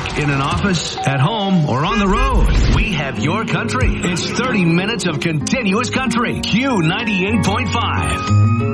work, in an office, at home, or on the road. We have your country. It's 30 minutes of continuous country. Q98.5.